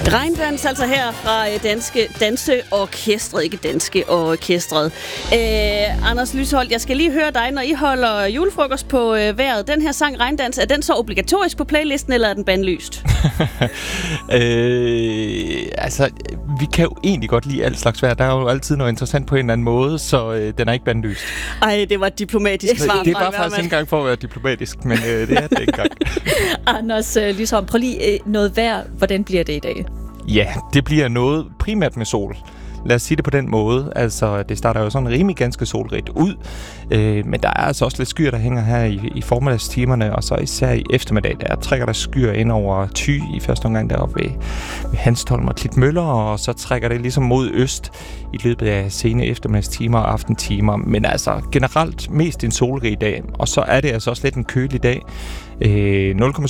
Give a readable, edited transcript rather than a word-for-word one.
Regndans altså her fra Danske Danseorkestret, ikke Danske Orkestret. Anders Lysholt, jeg skal lige høre dig, når I holder julefrokost på vejret. Den her sang Regndans, er den så obligatorisk på playlisten, eller er den bandlyst? Altså, vi kan jo egentlig godt lide alt slags vejr. Der er jo altid noget interessant på en eller anden måde, så den er ikke bandlyst. Ej, det var et diplomatisk svar. Det var faktisk ikke engang for at være diplomatisk, men det er det ikke engang. Anders Lysholm, prøv lige noget vejr. Hvordan bliver det i dag? Ja, det bliver noget primært med sol. Lad os sige det på den måde. Altså, det starter jo sådan rimelig ganske solrigt ud. Men der er altså også lidt skyer, der hænger her i formiddagstimerne, og så især i eftermiddag, der trækker der skyer ind over Thy i første omgang deroppe ved Hanstholm og Klitmøller, og så trækker det ligesom mod øst i løbet af sene eftermiddagstimer og aftentimer. Men altså generelt mest en solrig dag, og så er det altså også lidt en kølig dag. 0,7